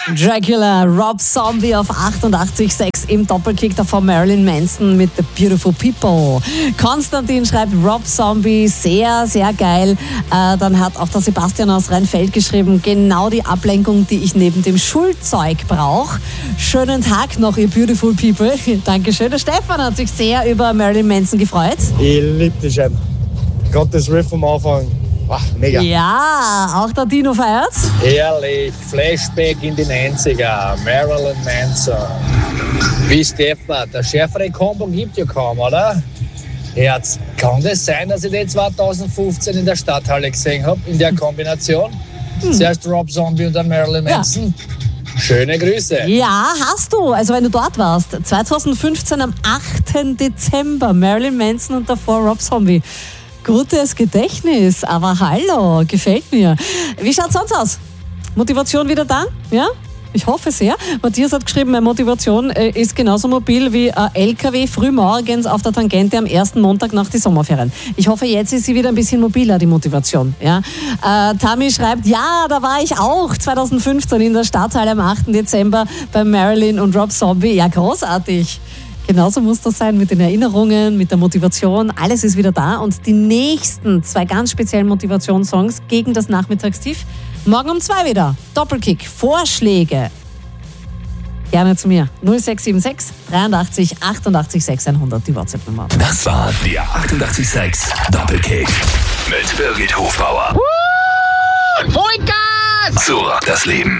Dracula, Rob Zombie auf 88,6 im Doppelkick davon Marilyn Manson mit The Beautiful People. Konstantin schreibt Rob Zombie, sehr, sehr geil. Dann hat auch der Sebastian aus Rheinfeld geschrieben, genau die Ablenkung, die ich neben dem Schulzeug brauche. Schönen Tag noch, ihr Beautiful People. Dankeschön. Der Stefan hat sich sehr über Marilyn Manson gefreut. Ich liebe die schon. Gerade das Riff am Anfang. Wow, mega. Ja, auch der Dino feiert's. Herrlich, Flashback in die 90er, Marilyn Manson. Wie Stefan, der schärfere Kombo gibt ja kaum, oder? Herz, kann das sein, dass ich den 2015 in der Stadthalle gesehen habe, in der Kombination? Zuerst Rob Zombie und dann Marilyn Manson. Ja. Schöne Grüße. Ja, hast du. Also wenn du dort warst. 2015 am 8. Dezember. Marilyn Manson und davor Rob Zombie. Gutes Gedächtnis, aber hallo, gefällt mir. Wie schaut's sonst aus? Motivation wieder da? Ja? Ich hoffe sehr. Matthias hat geschrieben, meine Motivation ist genauso mobil wie ein LKW frühmorgens auf der Tangente am ersten Montag nach den Sommerferien. Ich hoffe, jetzt ist sie wieder ein bisschen mobiler, die Motivation. Ja? Tami schreibt, ja, da war ich auch 2015 in der Stadthalle am 8. Dezember bei Marilyn und Rob Zombie. Ja, großartig. Genauso muss das sein mit den Erinnerungen, mit der Motivation. Alles ist wieder da. Und die nächsten 2 ganz speziellen Motivationssongs gegen das Nachmittagstief. Morgen um 2 wieder. Doppelkick. Vorschläge. Gerne zu mir. 0676 83 88 600, die WhatsApp-Nummer. Das war der 88,6 Doppelkick. Mit Birgit Hofbauer. Vollgas! So rockt das Leben.